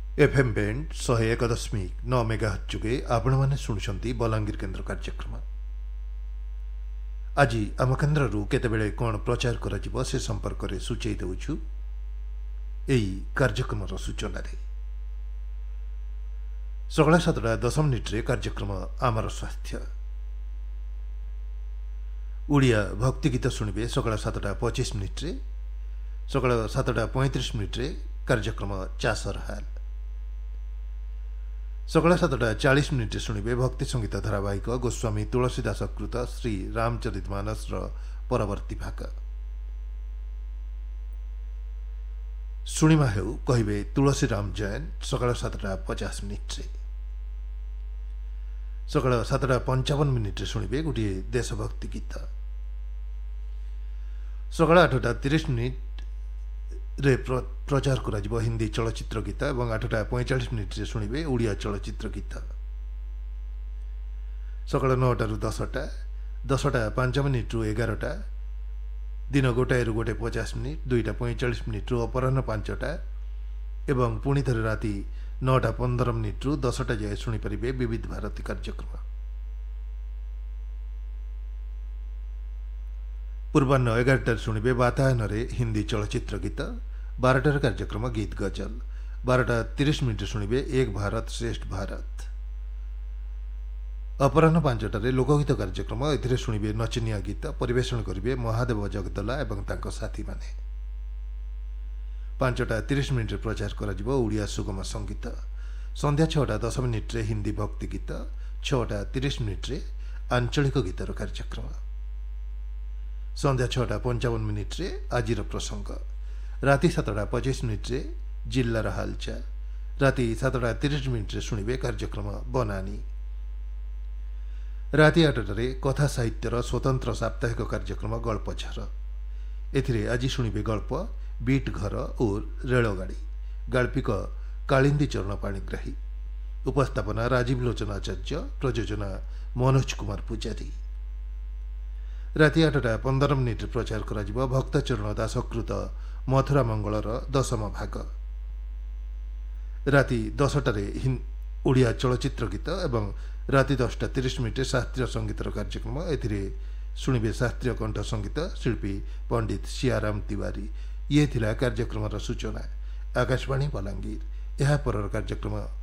FM band 101.9 megahertz जुगे आपण माने शुणुछंती बलांगीर केन्द्र कार्यक्रम। आज आम केन्द्र केतेबेले कौन प्रचार कर से संपर्क में सूचई देउछु एई कार्यक्रम सूचना रे। सकाळ 7:10 कार्यक्रम आमर स्वास्थ्य उड़िया भक्ति गीत शुणिबे सकाळ 7:25 सकाळ 7:35 कार्यक्रम चाषर हाल। सकाळ 7:40 शुणिबे भक्ति संगीत धारावाहिक गोस्वामी तुलसीदास कृत श्री रामचरितमानस परवर्ती भाग शुणिमा हेउ कहिबे तुलसीराम जैन सकाळ 7:50 सकाळ 7:55 शुणिबे गोटे देशभक्ति गीत। सकाळ 8:30 रे प्रचार करा हिंदी चलचित्र गीत और 8:45 शुणिबे उड़िया चलचित्र गीत। सकाळ 9 10टा 10:05 रु 11टा दिन 1 रु 1:50 2:45 रु अपराह्न 5टा एवं पुणी थे राति 9:15 रु 10टा जाए शुणिपारे विविध भारती कार्यक्रम। पूर्वाह्न 11टार शुणिबे वातायन हिंदी चलचित्र गीत। 12टार कार्यक्रम गीत गजल। 12:30 शुणिबे एक भारत श्रेष्ठ भारत। अपराह्न 5टारे लोकगीत कार्यक्रम ए शुणिबे नचनिया गीत परिवेषण करेंगे महादेव जगदला एवं तांको साथी माने। 5:30 प्रचार करा उड़िया सुगम संगीत। संध्या 6:10 हिंदी भक्ति गीत। 6:30 आंचलिक गीतर कार्यक्रम। संध्या 6:55 आजिर प्रसंग। राति 7:25 जिल्लार हालचाल। राति 7:30 शुणिबे कार्यक्रम बनानी। राति 8टारे कथा साहित्यर स्वतंत्र साप्ताहिक कार्यक्रम गल्पझर। एथिरे आज शुणिबे गल्प बीट घर और रेलगाड़ी। गाल्पिक कालिंदी चरण पाणिग्राही। उपस्थापना राजीव लोचन आचार्य। प्रयोजना मनोज कुमार पूजारी। राति 8:15 प्रचार करा भक्तचरण दासकृत मथुरा मंगलर 10मा भाग। राति 10टारे उड़िया चलचित्र गीत एवं राति 10:30 शास्त्रीय संगीतर कार्यक्रम। एथिरे शुणिबे शास्त्रीय कंठ संगीत शिल्पी पंडित सियाराम तिवारी। ये थिला कार्यक्रम सूचना। आकाशवाणी बलांगीर। यह पर कार्यक्रम